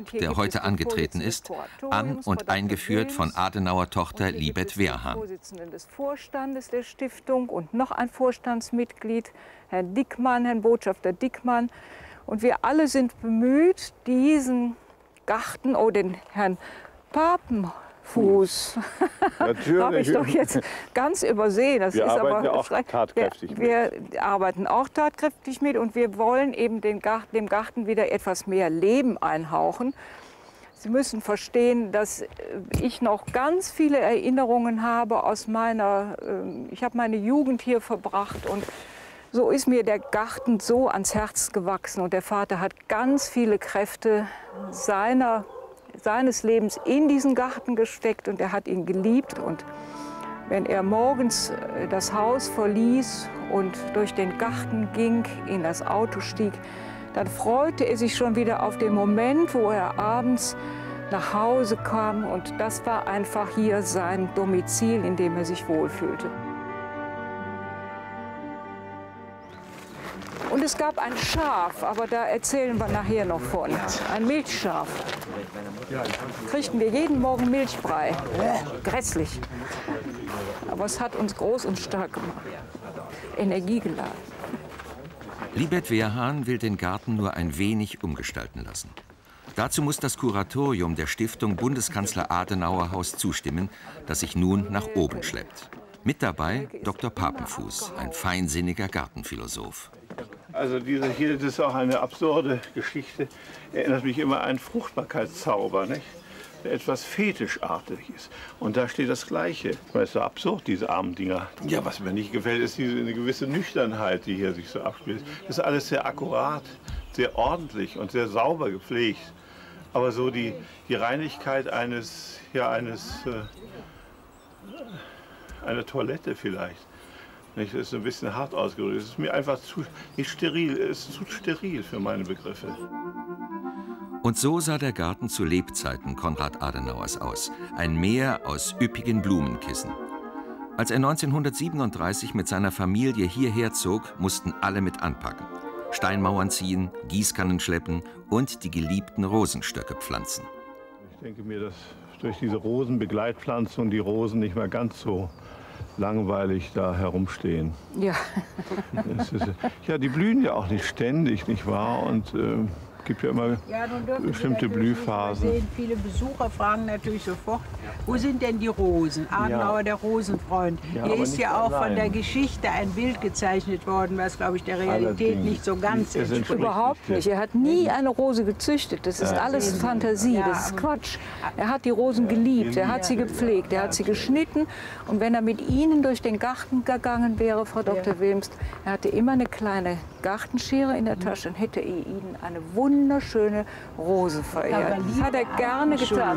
Job, der heute angetreten ist, an- und eingeführt von Adenauer-Tochter Libet Wehrhahn. Vorsitzenden des Vorstandes der Stiftung und noch ein Vorstandsmitglied, Herrn Dickmann, Herrn Botschafter Dickmann. Und wir alle sind bemüht, diesen Garten, oh, den Herrn Papenfuß, habe ich doch jetzt ganz übersehen. Das wir ist arbeiten aber ja auch tatkräftig mit. Wir arbeiten auch tatkräftig mit und wir wollen eben dem Garten wieder etwas mehr Leben einhauchen. Sie müssen verstehen, dass ich noch ganz viele Erinnerungen habe aus ich habe meine Jugend hier verbracht und so ist mir der Garten so ans Herz gewachsen und der Vater hat ganz viele Kräfte seines Lebens in diesen Garten gesteckt und er hat ihn geliebt. Und wenn er morgens das Haus verließ und durch den Garten ging, in das Auto stieg, dann freute er sich schon wieder auf den Moment, wo er abends nach Hause kam. Und das war einfach hier sein Domizil, in dem er sich wohlfühlte. Und es gab ein Schaf, aber da erzählen wir nachher noch von. Ein Milchschaf. Kriegten wir jeden Morgen Milchbrei. Grässlich. Aber es hat uns groß und stark gemacht. Energie geladen. Libet Wehrhahn will den Garten nur ein wenig umgestalten lassen. Dazu muss das Kuratorium der Stiftung Bundeskanzler Adenauer Haus zustimmen, das sich nun nach oben schleppt. Mit dabei Dr. Papenfuß, ein feinsinniger Gartenphilosoph. Also diese hier, das ist auch eine absurde Geschichte. Erinnert mich immer an einen Fruchtbarkeitszauber, nicht? Der etwas fetischartig ist. Und da steht das Gleiche. Das ist so absurd, diese armen Dinger. Ja, was mir nicht gefällt, ist eine gewisse Nüchternheit, die hier sich so abspielt. Das ist alles sehr akkurat, sehr ordentlich und sehr sauber gepflegt. Aber so die Reinigkeit einer Toilette vielleicht. Das ist ein bisschen hart ausgedrückt. Es ist mir einfach nicht steril. Es ist zu steril für meine Begriffe. Und so sah der Garten zu Lebzeiten Konrad Adenauers aus. Ein Meer aus üppigen Blumenkissen. Als er 1937 mit seiner Familie hierher zog, mussten alle mit anpacken. Steinmauern ziehen, Gießkannen schleppen und die geliebten Rosenstöcke pflanzen. Ich denke mir, dass durch diese Rosenbegleitpflanzung die Rosen nicht mehr ganz so langweilig da herumstehen. Ja. Ja, die blühen ja auch nicht ständig, nicht wahr? Und gibt ja immer bestimmte Blühphasen. Sehen. Viele Besucher fragen natürlich sofort, wo sind denn die Rosen? Adenauer, der Rosenfreund. Ja, Hier ist ja auch allein. von der Geschichte ein Bild gezeichnet worden, was, glaube ich, der Realität nicht so ganz entspricht. Überhaupt nicht. Er hat nie eine Rose gezüchtet. Das ist alles Fantasie, das ist Quatsch. Er hat die Rosen geliebt, er hat sie gepflegt, er hat sie geschnitten. Und wenn er mit Ihnen durch den Garten gegangen wäre, Frau Dr. Wilmst, er hatte immer eine kleine Gartenschere in der Tasche und hätte Ihnen eine wunderschöne Rose verehrt. Das hat er gerne getan.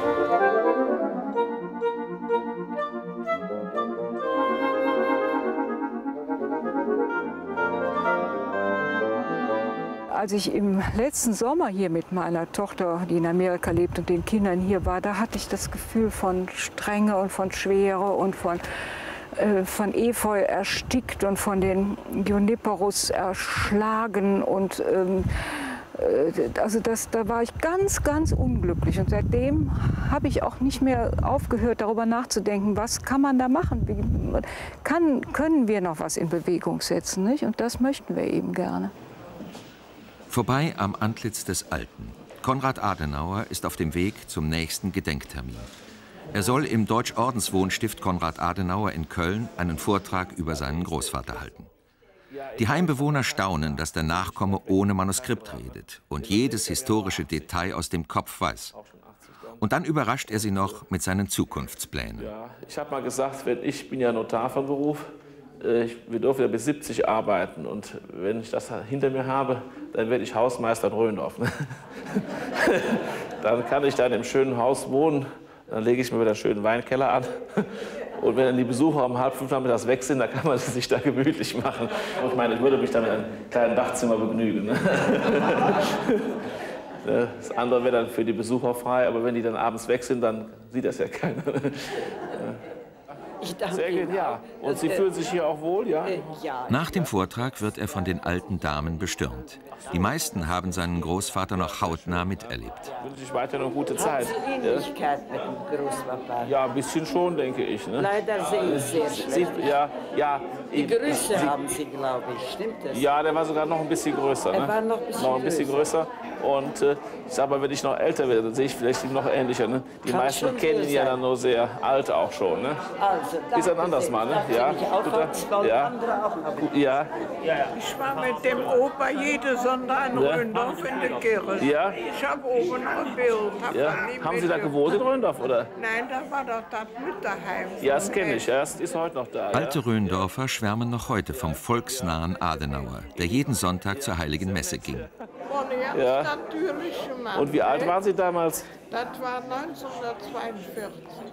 Als ich im letzten Sommer hier mit meiner Tochter, die in Amerika lebt, und den Kindern hier war, da hatte ich das Gefühl von Strenge und von Schwere und von Efeu erstickt und von den Juniperus erschlagen. Und da war ich ganz, ganz unglücklich. Und seitdem habe ich auch nicht mehr aufgehört, darüber nachzudenken, was kann man da machen? Können wir noch was in Bewegung setzen? Nicht? Und das möchten wir eben gerne. Vorbei am Antlitz des Alten. Konrad Adenauer ist auf dem Weg zum nächsten Gedenktermin. Er soll im Deutschordenswohnstift Konrad Adenauer in Köln einen Vortrag über seinen Großvater halten. Die Heimbewohner staunen, dass der Nachkomme ohne Manuskript redet und jedes historische Detail aus dem Kopf weiß. Und dann überrascht er sie noch mit seinen Zukunftsplänen. Ja, ich habe mal gesagt, ich bin ja Notar von Beruf, wir dürfen ja bis 70 arbeiten. Und wenn ich das hinter mir habe, dann werde ich Hausmeister in Röndorf. Dann kann ich da in einem schönen Haus wohnen, dann lege ich mir wieder einen schönen Weinkeller an. Und wenn dann die Besucher um 4:30 nachmittags weg sind, dann kann man sich da gemütlich machen. Ich meine, ich würde mich dann mit einem kleinen Dachzimmer begnügen. Das andere wäre dann für die Besucher frei, aber wenn die dann abends weg sind, dann sieht das ja keiner. Ich danke Sehr Ihnen gut, ja. auch. Und Sie fühlen sich hier auch wohl, ja? Ja. Nach dem Vortrag wird er von den alten Damen bestürmt. Die meisten haben seinen Großvater noch hautnah miterlebt. Wünsche ich weiter eine gute Zeit. Haben Sie Ähnlichkeit mit dem Großpapa? Ja, ein bisschen schon, denke ich. Ne? Leider sehe ich sehr schlecht. Ja. Die Größe haben Sie, glaube ich. Stimmt das? Ja, der war sogar noch ein bisschen größer. Ne? Er war noch ein bisschen größer. Und ich sag mal, wenn ich noch älter werde, dann sehe ich vielleicht ihn noch ähnlicher. Ne? Die Kann meisten schon kennen so ihn ja sein. dann nur sehr alt auch schon. Ne? Also, Ist ein anderes Mal, ne? Ja. Ich auch Holzbau, Ja. andere auch. Aber Ja. Ich war mit dem Opa jede Sonntag in Röndorf in der Kirche. Ja. Ich habe oben noch ein Bild. Ja. Haben Sie da gewohnt in Röndorf, oder? Nein, da war doch das Mütterheim. Ja, das kenne ich. Ja. Das ist heute noch da. Alte Röndorfer schwärmen noch heute vom volksnahen Adenauer, der jeden Sonntag zur Heiligen Messe ging. Ja. Natürlich gemacht. Und wie alt waren Sie damals? Das war 1942.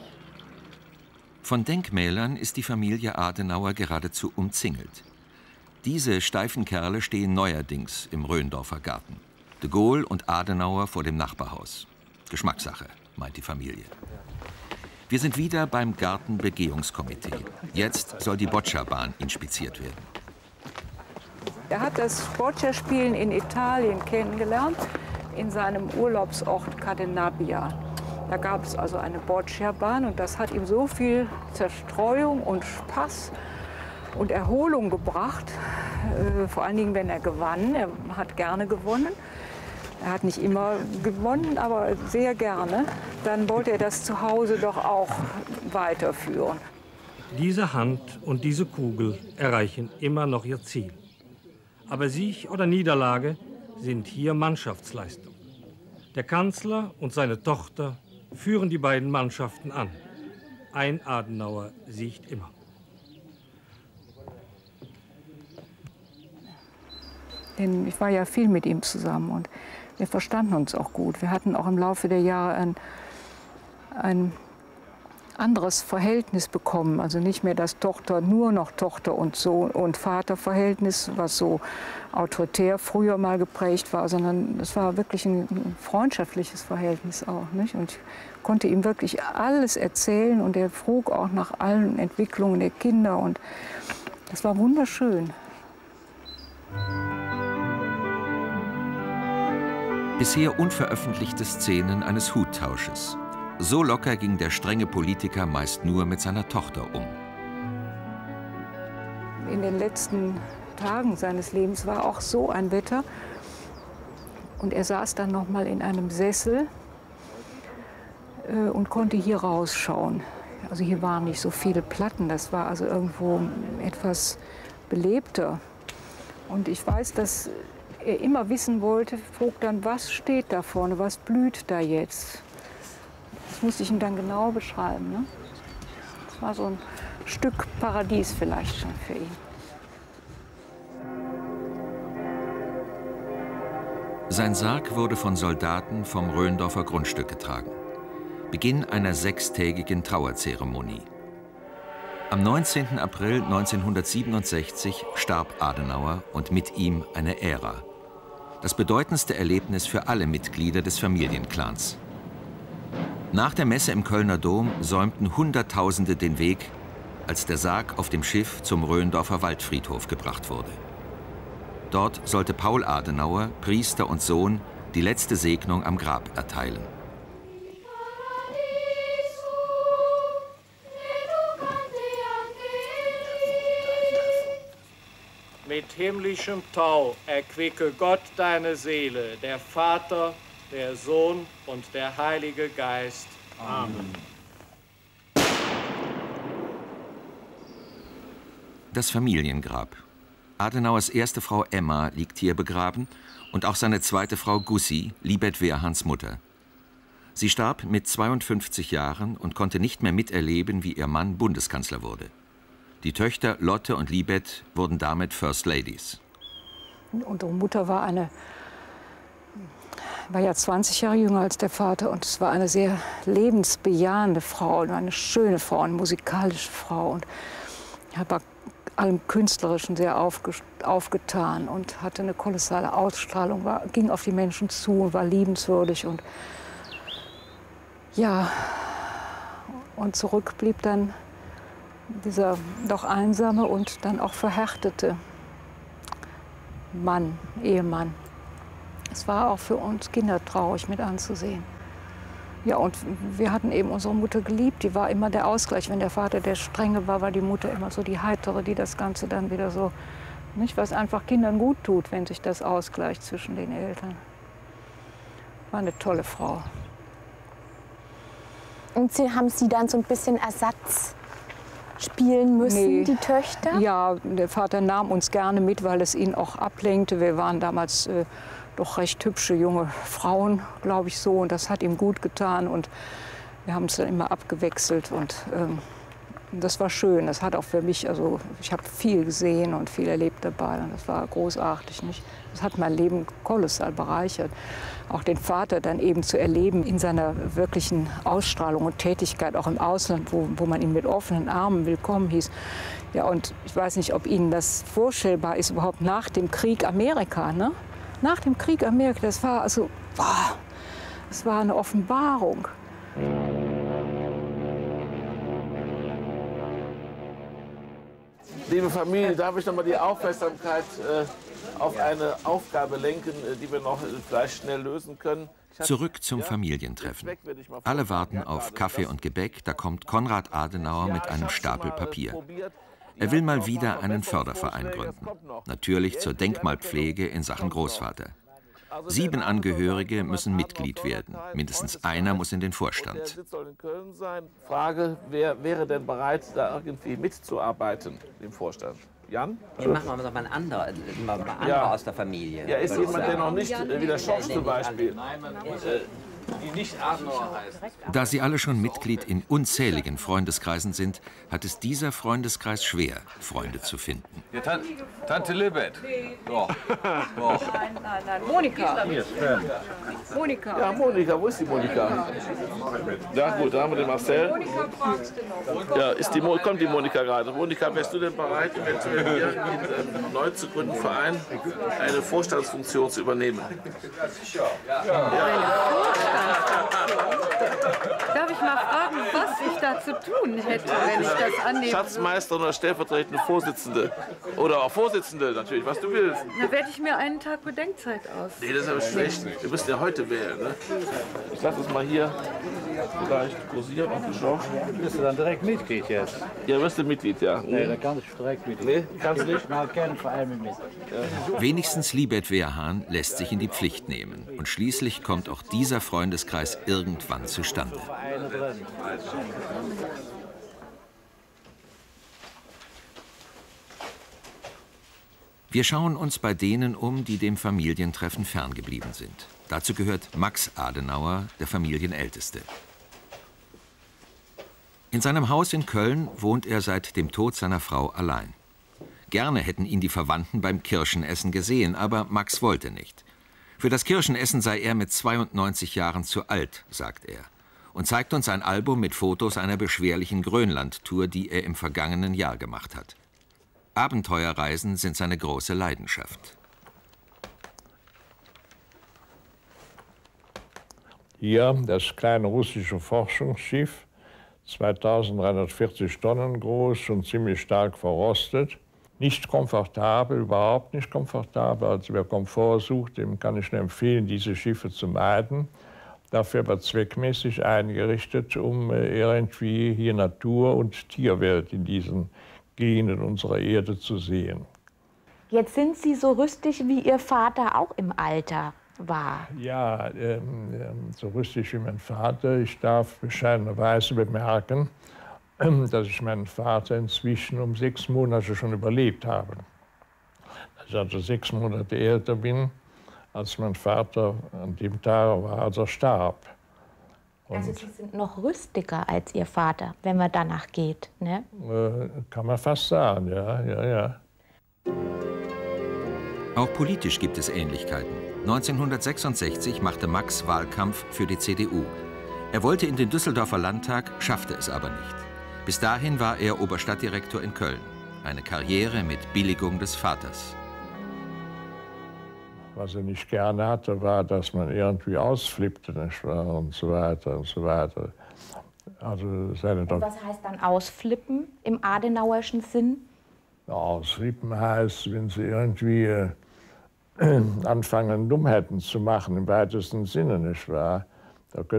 Von Denkmälern ist die Familie Adenauer geradezu umzingelt. Diese steifen Kerle stehen neuerdings im Röndorfer Garten. De Gaulle und Adenauer vor dem Nachbarhaus. Geschmackssache, meint die Familie. Wir sind wieder beim Gartenbegehungskomitee. Jetzt soll die Boccia-Bahn inspiziert werden. Er hat das Boccia-Spielen in Italien kennengelernt, in seinem Urlaubsort Cadenabbia. Da gab es also eine Boccia-Bahn und das hat ihm so viel Zerstreuung und Spaß und Erholung gebracht, vor allen Dingen, wenn er gewann. Er hat gerne gewonnen. Er hat nicht immer gewonnen, aber sehr gerne. Dann wollte er das zu Hause doch auch weiterführen. Diese Hand und diese Kugel erreichen immer noch ihr Ziel. Aber Sieg oder Niederlage sind hier Mannschaftsleistung. Der Kanzler und seine Tochter führen die beiden Mannschaften an. Ein Adenauer siegt immer. Denn ich war ja viel mit ihm zusammen und wir verstanden uns auch gut. Wir hatten auch im Laufe der Jahre ein anderes Verhältnis bekommen. Also nicht mehr das nur noch Tochter und Sohn und Vaterverhältnis, was so autoritär früher mal geprägt war, sondern es war wirklich ein freundschaftliches Verhältnis auch. Nicht? Und ich konnte ihm wirklich alles erzählen und er frug auch nach allen Entwicklungen der Kinder und das war wunderschön. Bisher unveröffentlichte Szenen eines Huttausches. So locker ging der strenge Politiker meist nur mit seiner Tochter um. In den letzten Tagen seines Lebens war auch so ein Wetter. Und er saß dann noch mal in einem Sessel und konnte hier rausschauen. Also hier waren nicht so viele Platten, das war also irgendwo etwas belebter. Und ich weiß, dass er immer wissen wollte, frug dann, was steht da vorne, was blüht da jetzt? Das musste ich ihm dann genau beschreiben. Ne? Das war so ein Stück Paradies vielleicht schon für ihn. Sein Sarg wurde von Soldaten vom Röndorfer Grundstück getragen. Beginn einer 6-tägigen Trauerzeremonie. Am 19. April 1967 starb Adenauer und mit ihm eine Ära. Das bedeutendste Erlebnis für alle Mitglieder des Familienclans. Nach der Messe im Kölner Dom säumten Hunderttausende den Weg, als der Sarg auf dem Schiff zum Röndorfer Waldfriedhof gebracht wurde. Dort sollte Paul Adenauer, Priester und Sohn, die letzte Segnung am Grab erteilen. Mit himmlischem Tau erquicke Gott deine Seele, der Vater, der Sohn und der Heilige Geist. Amen. Das Familiengrab. Adenauers erste Frau Emma liegt hier begraben und auch seine zweite Frau Gussi, Libet Wehrhahns Mutter. Sie starb mit 52 Jahren und konnte nicht mehr miterleben, wie ihr Mann Bundeskanzler wurde. Die Töchter Lotte und Libet wurden damit First Ladies. Unsere Mutter war ja 20 Jahre jünger als der Vater und es war eine sehr lebensbejahende Frau, eine schöne Frau, eine musikalische Frau und war allem Künstlerischen sehr aufgetan und hatte eine kolossale Ausstrahlung, ging auf die Menschen zu und war liebenswürdig und ja, und zurück blieb dann dieser doch einsame und dann auch verhärtete Ehemann. Es war auch für uns Kinder traurig mit anzusehen. Ja, und wir hatten eben unsere Mutter geliebt. Die war immer der Ausgleich. Wenn der Vater der Strenge war, war die Mutter immer so die Heitere, die das Ganze dann wieder so, nicht, was einfach Kindern gut tut, wenn sich das ausgleicht zwischen den Eltern. War eine tolle Frau. Und haben Sie dann so ein bisschen Ersatz spielen müssen, die Töchter? Ja, der Vater nahm uns gerne mit, weil es ihn auch ablenkte. Wir waren damals doch recht hübsche junge Frauen, glaube ich so. Und das hat ihm gut getan. Und wir haben es dann immer abgewechselt. Und das war schön. Das hat auch für mich, also ich habe viel gesehen und viel erlebt dabei. Und das war großartig, nicht? Das hat mein Leben kolossal bereichert. Auch den Vater dann eben zu erleben in seiner wirklichen Ausstrahlung und Tätigkeit, auch im Ausland, wo man ihn mit offenen Armen willkommen hieß. Ja, und ich weiß nicht, ob Ihnen das vorstellbar ist, überhaupt nach dem Krieg Amerika, ne? Nach dem Krieg Amerika, das war also, boah, das war eine Offenbarung. Liebe Familie, darf ich noch mal die Aufmerksamkeit auf eine Aufgabe lenken, die wir noch vielleicht schnell lösen können. Zurück zum Familientreffen. Alle warten auf Kaffee und Gebäck, da kommt Konrad Adenauer mit einem Stapel Papier. Er will mal wieder einen Förderverein gründen. Natürlich zur Denkmalpflege in Sachen Großvater. 7 Angehörige müssen Mitglied werden. Mindestens einer muss in den Vorstand. Der Sitz soll in Köln sein. Frage, wer wäre denn bereit, da irgendwie mitzuarbeiten im Vorstand? Jan? Den machen wir doch mal andere aus der Familie. Ja, ist jemand, der noch nicht, wie der Schorsch zum Beispiel, die nicht Adenauer heißt. Da sie alle schon Mitglied in unzähligen Freundeskreisen sind, hat es dieser Freundeskreis schwer, Freunde zu finden. Ja, Tante Libet. Doch. Doch. Nein. Monika. Monika. Ja, Monika, wo ist die Monika? Ja gut, da haben wir den Marcel. Ja, kommt die Monika gerade. Monika, wärst du denn bereit, eventuell hier im neu zu gründenden Verein eine Vorstandsfunktion zu übernehmen? Darf ich mal fragen, was ich da zu tun hätte, wenn ich das annehme? Schatzmeister oder stellvertretende Vorsitzende. Oder auch Vorsitzende natürlich, was du willst. Da werde ich mir einen Tag Bedenkzeit aus. Nee, das ist aber schlecht. Wir müssen ja heute wählen. Ne? Ich lasse es mal hier vielleicht kursieren auf den Schorsch. Bist du dann direkt Mitglied jetzt? Ja, wirst du Mitglied, ja. Nee, dann kann ich direkt Mitglied. Nee, kannst du nicht? Ich mache keinen Verein mit. Ja. Wenigstens Libet Wehrhahn lässt sich in die Pflicht nehmen. Und schließlich kommt auch dieser Freundeskreis irgendwann zustande. Wir schauen uns bei denen um, die dem Familientreffen ferngeblieben sind. Dazu gehört Max Adenauer, der Familienälteste. In seinem Haus in Köln wohnt er seit dem Tod seiner Frau allein. Gerne hätten ihn die Verwandten beim Kirschenessen gesehen, aber Max wollte nicht. Für das Kirschenessen sei er mit 92 Jahren zu alt, sagt er, und zeigt uns ein Album mit Fotos einer beschwerlichen Grönland-Tour, die er im vergangenen Jahr gemacht hat. Abenteuerreisen sind seine große Leidenschaft. Hier das kleine russische Forschungsschiff, 2340 Tonnen groß und ziemlich stark verrostet. Nicht komfortabel, überhaupt nicht komfortabel. Also wer Komfort sucht, dem kann ich nur empfehlen, diese Schiffe zu meiden. Dafür aber zweckmäßig eingerichtet, um irgendwie hier Natur- und Tierwelt in diesen Gegenden unserer Erde zu sehen. Jetzt sind Sie so rüstig, wie Ihr Vater auch im Alter war. Ja, so rüstig wie mein Vater. Ich darf bescheidenerweise bemerken, dass ich meinen Vater inzwischen um 6 Monate schon überlebt habe. Dass ich also 6 Monate älter bin, als mein Vater an dem Tag war, als er starb. Und also Sie sind noch rüstiger als Ihr Vater, wenn man danach geht, ne? Kann man fast sagen, ja. Auch politisch gibt es Ähnlichkeiten. 1966 machte Max Wahlkampf für die CDU. Er wollte in den Düsseldorfer Landtag, schaffte es aber nicht. Bis dahin war er Oberstadtdirektor in Köln. Eine Karriere mit Billigung des Vaters. Was er nicht gerne hatte, war, dass man irgendwie ausflippte, nicht wahr? Und so weiter und so weiter. Also seine Und was heißt dann ausflippen im adenauerschen Sinn? Ausflippen heißt, wenn sie irgendwie anfangen, Dummheiten zu machen, im weitesten Sinne, nicht wahr? Da